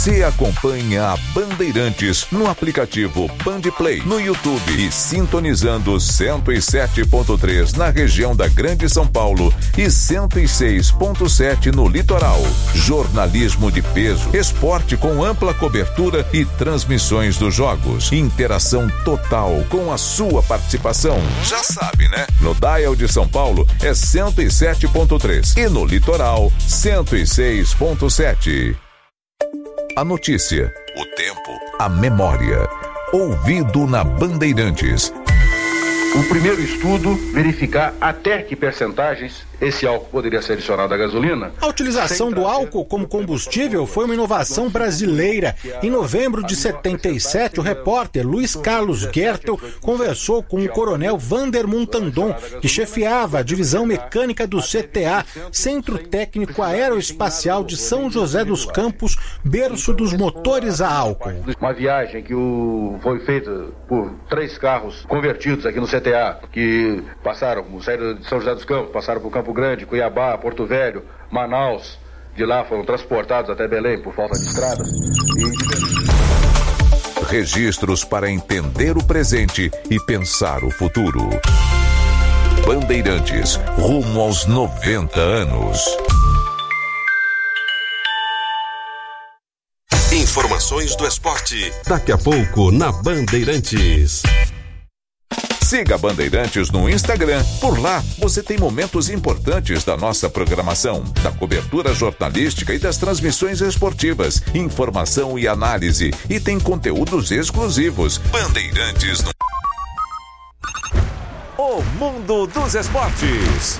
Você acompanha a Bandeirantes no aplicativo Bandplay, no YouTube e sintonizando 107.3 na região da Grande São Paulo e 106.7 no litoral. Jornalismo de peso, esporte com ampla cobertura e transmissões dos jogos. Interação total com a sua participação. Já sabe, né? No dial de São Paulo é 107.3 e no litoral 106.7. A notícia, o tempo, a memória. Ouvido na Bandeirantes. O primeiro estudo verificar até que percentagens esse álcool poderia ser adicionado à gasolina. A utilização do álcool como combustível foi uma inovação brasileira. Em novembro de 77, o repórter Luiz Carlos Gertel conversou com o coronel Vander Montandon, que chefiava a divisão mecânica do CTA, Centro Técnico Aeroespacial de São José dos Campos, berço dos motores a álcool. Uma viagem que foi feita por 3 carros convertidos aqui no CTA, que saíram de São José dos Campos, passaram por Campo Grande, Cuiabá, Porto Velho, Manaus. De lá foram transportados até Belém por falta de estradas. Registros para entender o presente e pensar o futuro. Bandeirantes, rumo aos 90 anos. Informações do esporte. Daqui a pouco na Bandeirantes. Siga Bandeirantes no Instagram. Por lá, você tem momentos importantes da nossa programação, da cobertura jornalística e das transmissões esportivas, informação e análise. E tem conteúdos exclusivos. Bandeirantes no... O mundo dos esportes.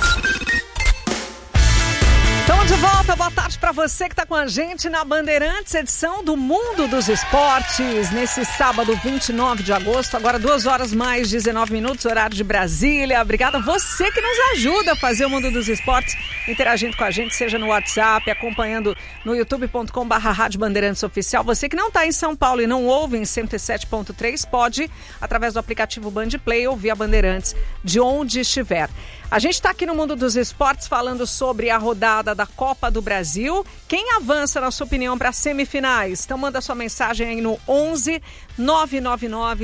Estamos de volta, boa tarde para você que está com a gente na Bandeirantes, edição do Mundo dos Esportes, nesse sábado 29 de agosto, agora 2h mais 19, horário de Brasília. Obrigada a você que nos ajuda a fazer o Mundo dos Esportes, interagindo com a gente, seja no WhatsApp, acompanhando no youtube.com/Rádio Bandeirantes Oficial. Você que não está em São Paulo e não ouve em 107.3, pode, através do aplicativo Bandplay, ouvir a Bandeirantes de onde estiver. A gente está aqui no Mundo dos Esportes falando sobre a rodada da Copa do Brasil. Quem avança, na sua opinião, para as semifinais? Então manda sua mensagem aí no 11 999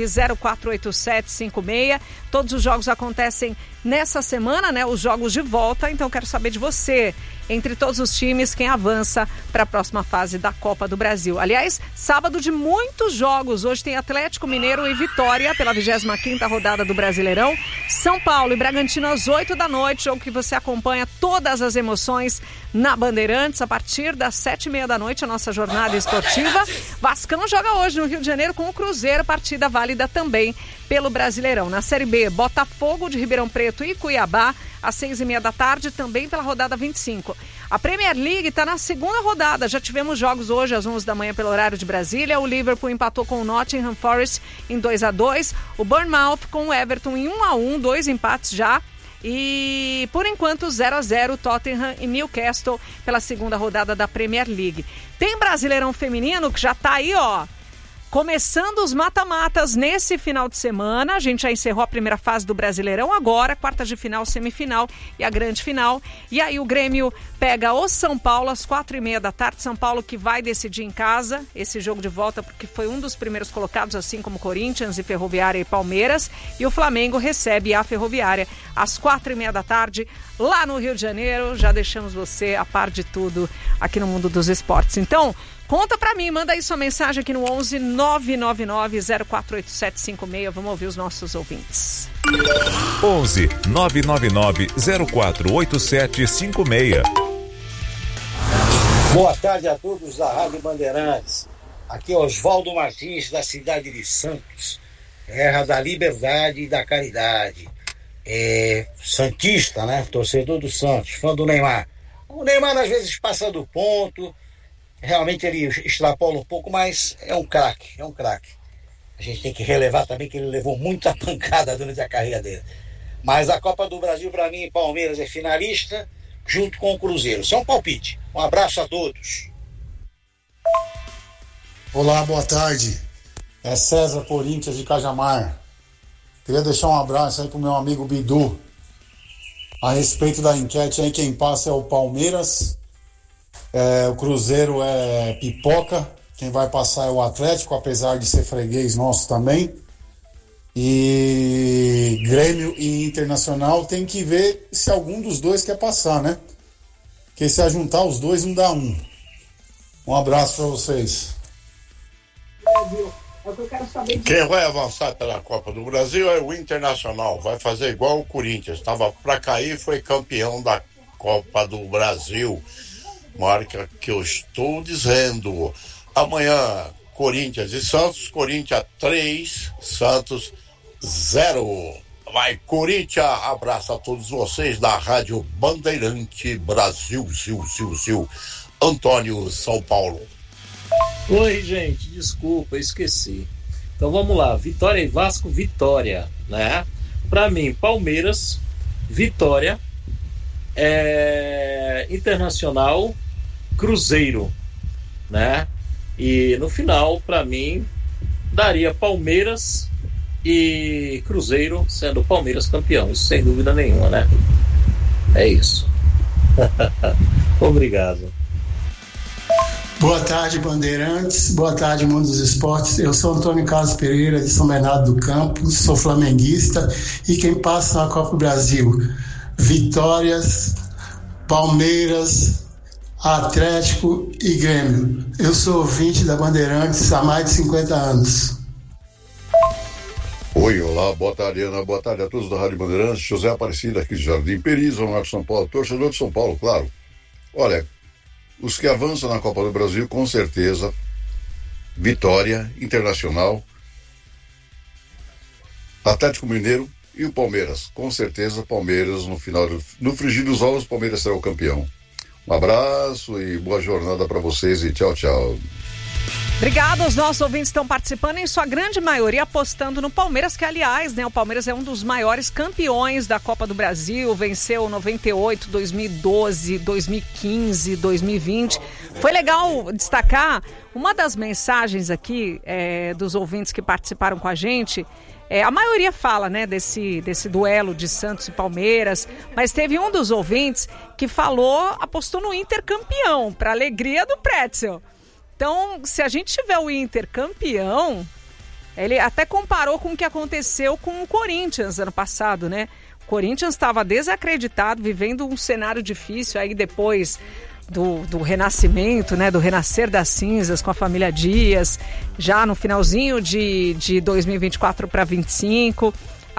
048756. Todos os jogos acontecem nessa semana, né? Os jogos de volta. Então quero saber de você. Entre todos os times, quem avança para a próxima fase da Copa do Brasil. Aliás, sábado de muitos jogos. Hoje tem Atlético Mineiro e Vitória pela 25ª rodada do Brasileirão. São Paulo e Bragantino às 20h, jogo que você acompanha todas as emoções na Bandeirantes. A partir das 19h30, a nossa jornada esportiva. Vascão joga hoje no Rio de Janeiro com o Cruzeiro, partida válida também pelo Brasileirão. Na Série B, Botafogo de Ribeirão Preto e Cuiabá, às 6h30, também pela rodada 25. A Premier League está na segunda rodada. Já tivemos jogos hoje às 11h pelo horário de Brasília. O Liverpool empatou com o Nottingham Forest em 2-2. O Bournemouth com o Everton em 1-1, 2 empates já. E, por enquanto, 0-0, Tottenham e Newcastle pela segunda rodada da Premier League. Tem Brasileirão Feminino que já está aí, ó. Começando os mata-matas nesse final de semana. A gente já encerrou a primeira fase do Brasileirão, agora quartas de final, semifinal e a grande final. E aí o Grêmio pega o São Paulo às 4h30. São Paulo que vai decidir em casa esse jogo de volta, porque foi um dos primeiros colocados, assim como Corinthians e Ferroviária e Palmeiras. E o Flamengo recebe a Ferroviária às 4h30 lá no Rio de Janeiro. Já deixamos você a par de tudo aqui no Mundo dos Esportes. Então, conta pra mim, manda aí sua mensagem aqui no 11 999 048756. Vamos ouvir os nossos ouvintes. 11 999 048756. Boa tarde a todos da Rádio Bandeirantes. Aqui é Oswaldo Martins, da cidade de Santos, terra da liberdade e da caridade. Santista, né? Torcedor do Santos, fã do Neymar. O Neymar às vezes passa do ponto. Realmente ele extrapola um pouco, mas é um craque. A gente tem que relevar também que ele levou muita pancada durante a carreira dele. Mas a Copa do Brasil, para mim, Palmeiras é finalista, junto com o Cruzeiro. Isso é um palpite. Um abraço a todos. Olá, boa tarde. É César Corinthians de Cajamar. Queria deixar um abraço aí pro meu amigo Bidu. A respeito da enquete aí, quem passa é o Palmeiras. O Cruzeiro é pipoca, Quem vai passar é o Atlético, apesar de ser freguês nosso também. E Grêmio e Internacional tem que ver se algum dos dois quer passar, né? Porque se ajuntar os dois não dá um. Um abraço para vocês. Quem vai avançar pela Copa do Brasil é o Internacional. Vai fazer igual o Corinthians. Estava para cair, foi campeão da Copa do Brasil. Marca que eu estou dizendo. Amanhã, Corinthians e Santos. Corinthians 3, Santos 0. Vai, Corinthians. Abraço a todos vocês da Rádio Bandeirante Brasil. Antônio, São Paulo. Oi, gente, desculpa, esqueci. Então vamos lá, Vitória e Vasco, Vitória, né? Pra mim, Palmeiras, Vitória, Internacional, Cruzeiro, né? E no final, pra mim, daria Palmeiras e Cruzeiro, sendo Palmeiras campeão, isso sem dúvida nenhuma, né? É isso. Obrigado. Boa tarde, Bandeirantes. Boa tarde, Mundo dos Esportes. Eu sou Antônio Carlos Pereira, de São Bernardo do Campo, sou flamenguista. E quem passa na Copa do Brasil? Vitórias, Palmeiras, Atlético e Grêmio. Eu sou ouvinte da Bandeirantes há mais de 50 anos. Oi, olá, boa tarde, Ana, boa tarde a todos da Rádio Bandeirantes. José Aparecido aqui de Jardim Peri, Zona Norte de São Paulo, torcedor de São Paulo, claro. Olha, os que avançam na Copa do Brasil, com certeza, Vitória, Internacional, Atlético Mineiro e o Palmeiras. Com certeza, Palmeiras, no frigir dos ovos, o Palmeiras será o campeão. Um abraço e boa jornada para vocês e tchau, tchau. Obrigado, os nossos ouvintes estão participando, em sua grande maioria apostando no Palmeiras, que aliás, né, o Palmeiras é um dos maiores campeões da Copa do Brasil, venceu 98, 2012, 2015, 2020. Foi legal destacar uma das mensagens aqui dos ouvintes que participaram com a gente. A maioria fala, né, desse duelo de Santos e Palmeiras, mas teve um dos ouvintes que apostou no Inter campeão, para alegria do Pretzel. Então, se a gente tiver o Inter campeão, ele até comparou com o que aconteceu com o Corinthians ano passado, né? O Corinthians estava desacreditado, vivendo um cenário difícil aí depois do renascimento, né? Do renascer das cinzas com a família Dias, já no finalzinho de 2024 para 2025.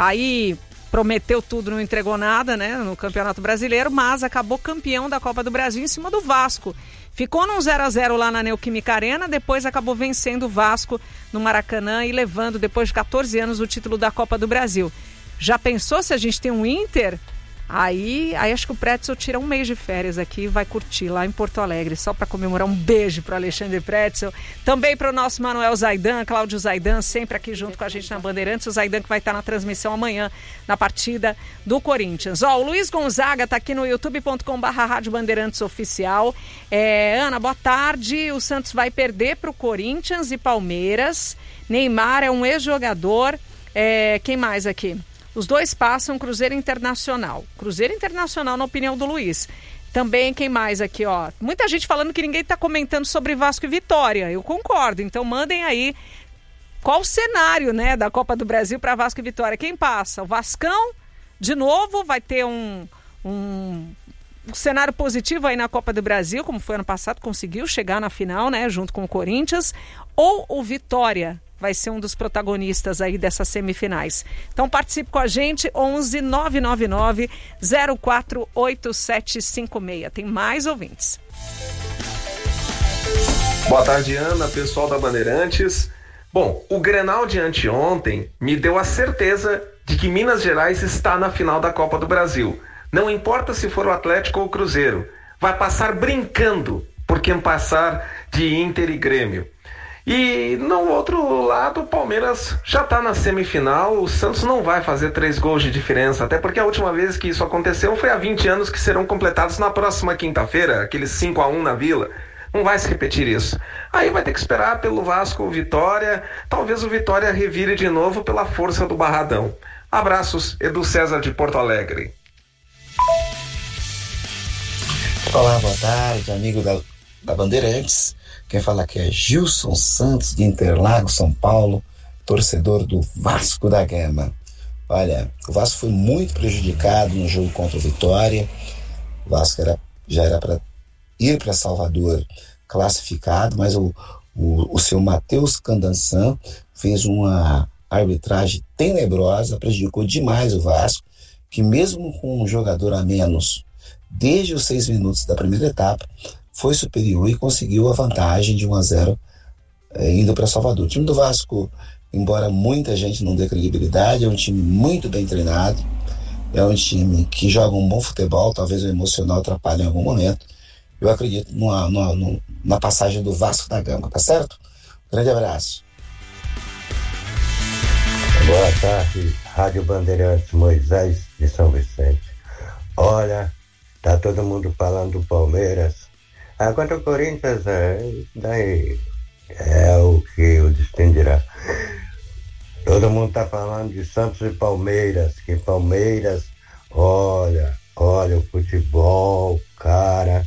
Aí prometeu tudo, não entregou nada, né? No Campeonato Brasileiro, mas acabou campeão da Copa do Brasil em cima do Vasco. Ficou num 0-0 lá na Neoquímica Arena, depois acabou vencendo o Vasco no Maracanã e levando, depois de 14 anos, o título da Copa do Brasil. Já pensou se a gente tem um Inter? Aí acho que o Pretzel tira um mês de férias aqui e vai curtir lá em Porto Alegre, só para comemorar. Um beijo para Alexandre Pretzel. Também para o nosso Manuel Zaidan, Cláudio Zaidan, sempre aqui junto com a gente na Bandeirantes. O Zaidan que vai estar na transmissão amanhã, na partida do Corinthians. O Luiz Gonzaga está aqui no youtube.com/Rádio Bandeirantes Oficial. Ana, boa tarde. O Santos vai perder para o Corinthians e Palmeiras. Neymar é um ex-jogador. Quem mais aqui? Os dois passam, Cruzeiro Internacional. Cruzeiro Internacional, na opinião do Luiz. Também, quem mais aqui, ó? Muita gente falando que ninguém está comentando sobre Vasco e Vitória. Eu concordo. Então, mandem aí qual o cenário, né, da Copa do Brasil para Vasco e Vitória. Quem passa? O Vascão, de novo, vai ter um cenário positivo aí na Copa do Brasil, como foi ano passado, conseguiu chegar na final, né, junto com o Corinthians. Ou o Vitória vai ser um dos protagonistas aí dessas semifinais. Então participe com a gente, 11 999 048756. Tem mais ouvintes. Boa tarde, Ana, pessoal da Bandeirantes. Bom, o Grenal de anteontem me deu a certeza de que Minas Gerais está na final da Copa do Brasil. Não importa se for o Atlético ou o Cruzeiro, vai passar brincando por quem passar de Inter e Grêmio. E no outro lado, o Palmeiras já está na semifinal. O Santos não vai fazer 3 gols de diferença, até porque a última vez que isso aconteceu foi há 20 anos, que serão completados na próxima quinta-feira, aqueles 5-1 na Vila. Não vai se repetir isso. Aí vai ter que esperar pelo Vasco Vitória. Talvez o Vitória revire de novo pela força do Barradão. Abraços, Edu César de Porto Alegre. Olá, boa tarde, amigo da da Bandeirantes. Quem fala aqui é Gilson Santos, de Interlagos, São Paulo, torcedor do Vasco da Gama. Olha, o Vasco foi muito prejudicado no jogo contra o Vitória. O Vasco já era para ir para Salvador classificado, mas o seu Matheus Candansan fez uma arbitragem tenebrosa, prejudicou demais o Vasco, que mesmo com um jogador a menos, desde os 6 minutos da primeira etapa, foi superior e conseguiu a vantagem de 1-0 indo para Salvador. O time do Vasco, embora muita gente não dê credibilidade, é um time muito bem treinado, é um time que joga um bom futebol, talvez o emocional atrapalhe em algum momento. Eu acredito na passagem do Vasco da Gama, tá certo? Grande abraço. Boa tarde, Rádio Bandeirantes, Moisés de São Vicente. Olha, tá todo mundo falando do Palmeiras. Agora o Corinthians daí é o que o destino dirá. Todo mundo tá falando de Santos e Palmeiras, que Palmeiras, olha o futebol, cara,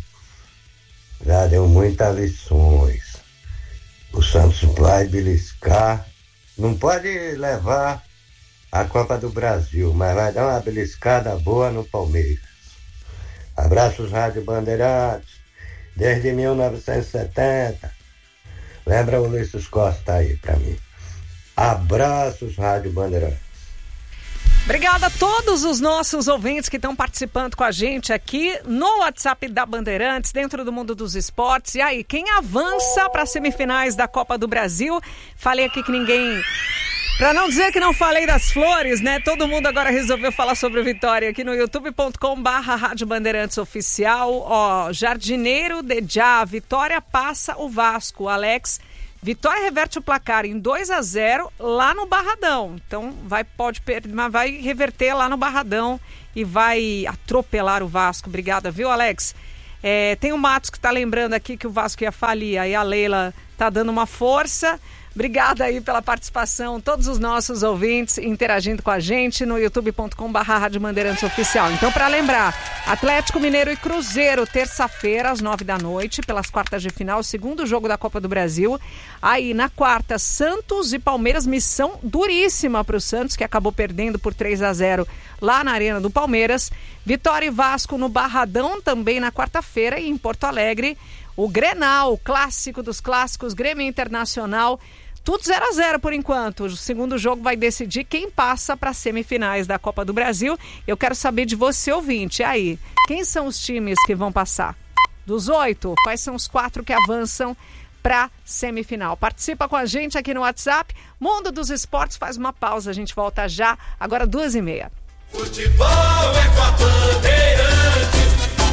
já deu muitas lições. O Santos vai beliscar, não pode levar a Copa do Brasil, mas vai dar uma beliscada boa no Palmeiras. Abraços, Rádio Bandeirantes, desde 1970. Lembra o Luiz Costa aí pra mim. Abraços, Rádio Bandeirantes. Obrigada a todos os nossos ouvintes que estão participando com a gente aqui no WhatsApp da Bandeirantes, dentro do mundo dos esportes. E aí, quem avança para as semifinais da Copa do Brasil? Falei aqui que ninguém... Pra não dizer que não falei das flores, né? Todo mundo agora resolveu falar sobre o Vitória aqui no youtube.com/Rádio Bandeirantes Oficial. Ó, Jardineiro de Já, Vitória passa o Vasco. Alex, Vitória reverte o placar em 2-0 lá no Barradão. Então pode perder, mas vai reverter lá no Barradão e vai atropelar o Vasco. Obrigada, viu, Alex? Tem o Matos que tá lembrando aqui que o Vasco ia falir. Aí a Leila tá dando uma força. Obrigada aí pela participação, todos os nossos ouvintes interagindo com a gente no youtube.com/Rádio Bandeirantes Oficial. Então, para lembrar, Atlético Mineiro e Cruzeiro, terça-feira, às 9h, pelas quartas de final, segundo jogo da Copa do Brasil. Aí, na quarta, Santos e Palmeiras, missão duríssima para o Santos, que acabou perdendo por 3-0 lá na Arena do Palmeiras. Vitória e Vasco no Barradão, também na quarta-feira, e em Porto Alegre, o Grenal, clássico dos clássicos, Grêmio Internacional. Tudo 0-0 por enquanto. O segundo jogo vai decidir quem passa para as semifinais da Copa do Brasil. Eu quero saber de você, ouvinte. E aí, quem são os times que vão passar? Dos 8, quais são os 4 que avançam para semifinal? Participa com a gente aqui no WhatsApp. Mundo dos Esportes faz uma pausa. A gente volta já, agora 2h30. Futebol é com a Bandeirantes.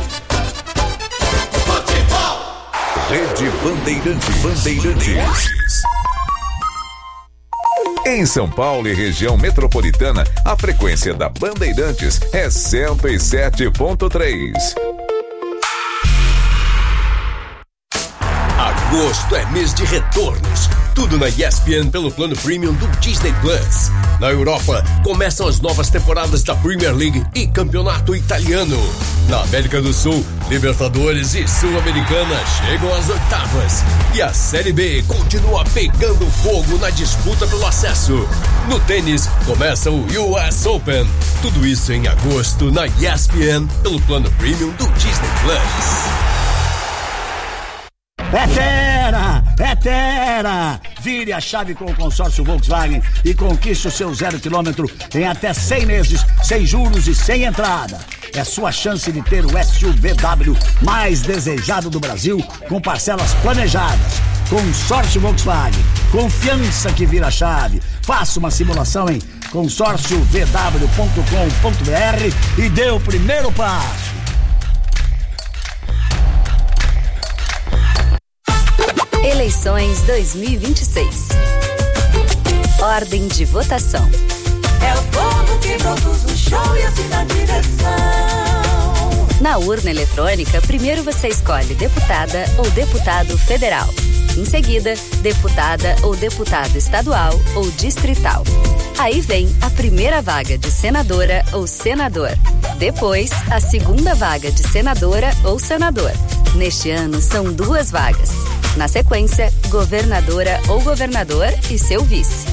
Futebol. Rede Bandeirantes. Em São Paulo e região metropolitana, a frequência da Bandeirantes é 107.3. Agosto é mês de retornos. Tudo na ESPN pelo plano premium do Disney Plus. Na Europa, começam as novas temporadas da Premier League e Campeonato Italiano. Na América do Sul, Libertadores e Sul-Americana chegam às oitavas. E a Série B continua pegando fogo na disputa pelo acesso. No tênis, começa o US Open. Tudo isso em agosto na ESPN pelo plano premium do Disney Plus. É Terra! Vire a chave com o consórcio Volkswagen e conquiste o seu 0 km em até 100 meses, sem juros e sem entrada. É sua chance de ter o SUVW mais desejado do Brasil, com parcelas planejadas. Consórcio Volkswagen, confiança que vira chave. Faça uma simulação em consórciovw.com.br e dê o primeiro passo. Eleições 2026. Ordem de votação. É o povo que produz o show e assim na direção. Na urna eletrônica, primeiro você escolhe deputada ou deputado federal. Em seguida, deputada ou deputado estadual ou distrital. Aí vem a primeira vaga de senadora ou senador. Depois, a segunda vaga de senadora ou senador. Neste ano, são 2 vagas. Na sequência, governadora ou governador e seu vice.